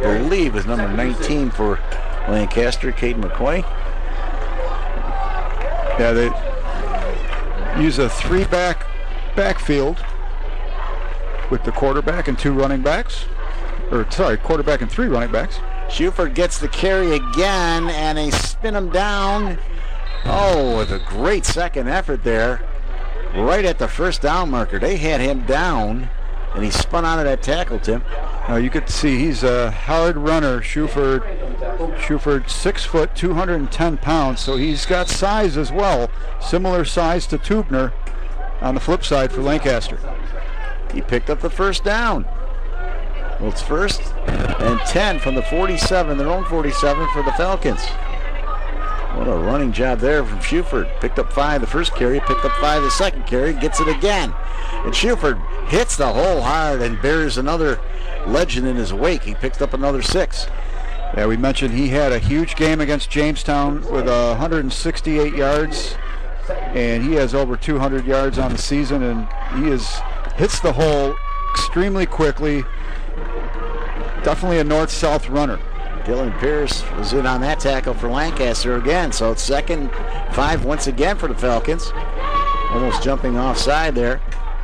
believe is number 19 for Lancaster, Caden McCoy. Yeah, they use a three-back backfield with the quarterback and two running backs. Quarterback and three running backs. Schuford gets the carry again, and they spin him down. Oh, with a great second effort there. Right at the first down marker. They had him down, and he spun out of that tackle, Tim. Now you could see he's a hard runner, Schuford. Schuford, 6 foot, 210 pounds, so he's got size as well. Similar size to Tubner on the flip side for Lancaster. He picked up the first down. Well, it's 1st and 10 from the 47, their own 47 for the Falcons. What a running job there from Schuford. Picked up 5 the first carry, picked up 5 the second carry, gets it again. And Schuford hits the hole hard and bears another legend in his wake. He picked up another 6. Yeah, we mentioned he had a huge game against Jamestown with 168 yards, and he has over 200 yards on the season, and he hits the hole extremely quickly. Definitely a north-south runner. Dylan Pierce was in on that tackle for Lancaster again, so it's 2nd 5 once again for the Falcons. Almost jumping offside there.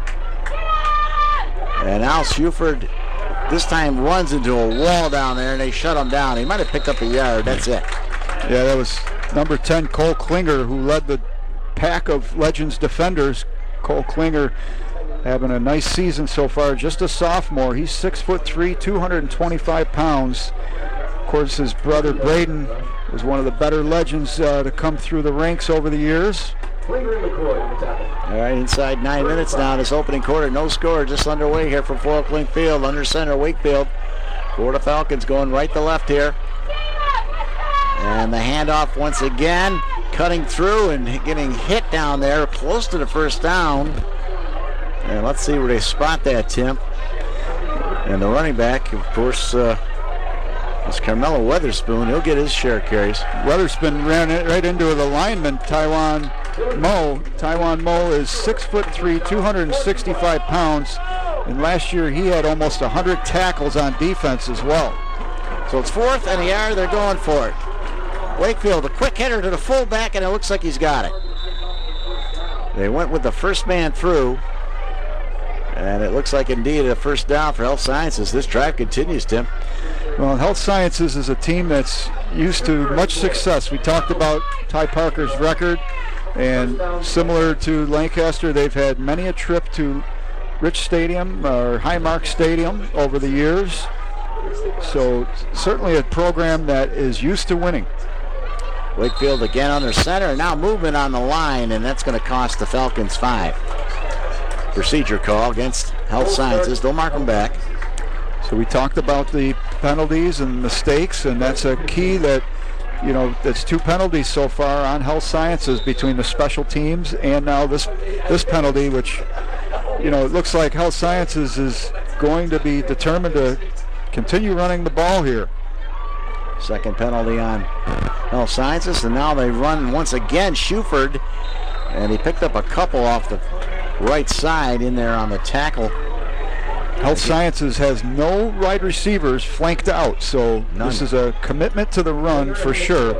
And now Schuford this time runs into a wall down there, and they shut him down. He might have picked up a yard. That's it. Yeah, that was number 10, Cole Klinger, who led the pack of Legends defenders. Cole Klinger having a nice season so far. Just a sophomore. He's 6'3", 225 pounds. Of course, his brother Braden was one of the better Legends to come through the ranks over the years. All right, inside 9 minutes now in this opening quarter. No score, just underway here from Fort Link Field. Under center, Wakefield. For the Falcons going right to left here. And the handoff once again, cutting through and getting hit down there, close to the first down. And let's see where they spot that, Tim. And the running back, of course, is Carmelo Weatherspoon. He'll get his share of carries. Weatherspoon ran right into the lineman, Taiwan Moe. Taiwan Moe is 6'3", 265 pounds. And last year he had almost 100 tackles on defense as well. So it's 4th and a yard. They're going for it. Wakefield, a quick hitter to the fullback, and it looks like he's got it. They went with the first man through. And it looks like indeed a first down for Health Sciences. This drive continues, Tim. Well, Health Sciences is a team that's used to much success. We talked about Ty Parker's record, and similar to Lancaster, they've had many a trip to Rich Stadium or Highmark Stadium over the years. So certainly a program that is used to winning. Wakefield again on their center, and now movement on the line, and that's going to cost the Falcons 5. Procedure call against Health Sciences. They'll mark them back. So we talked about the penalties and mistakes, and that's a key that, that's 2 penalties so far on Health Sciences between the special teams and now this penalty, which, it looks like Health Sciences is going to be determined to continue running the ball here. Second penalty on Health Sciences, and now they run once again. Schuford, and he picked up a couple off the right side in there on the tackle. Health Sciences has no wide receivers flanked out, so this is a commitment to the run for sure.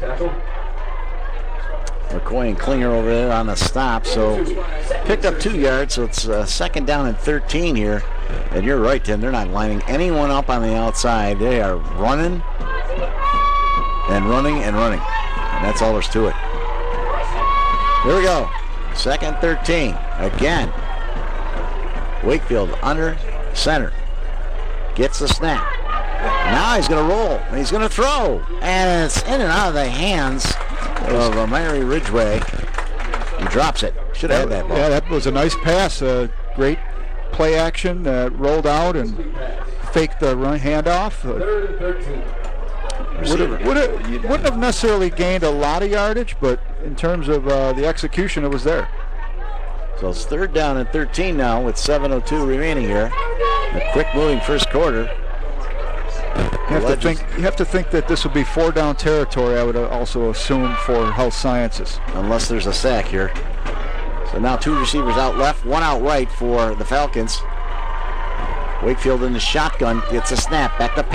McCoy and Klinger over there on the stop, so picked up 2 yards, so it's 2nd down and 13 here. And you're right, Tim, they're not lining anyone up on the outside. They are running and running and running, and that's all there's to it. Here we go. 2nd 13. Again. Wakefield under center. Gets the snap. Now he's going to roll. And he's going to throw. And it's in and out of the hands of Mary Ridgway. He drops it. Should have had that ball. Yeah, that was a nice pass. Great play action. Rolled out and faked the run handoff. Wouldn't have necessarily gained a lot of yardage, but in terms of the execution, it was there. So it's 3rd down and 13 now with 7:02 remaining here. A quick moving first quarter. You have to think that this will be 4-down territory, I would also assume, for Health Sciences. Unless there's a sack here. So now 2 receivers out left, 1 out right for the Falcons. Wakefield in the shotgun, gets a snap, back to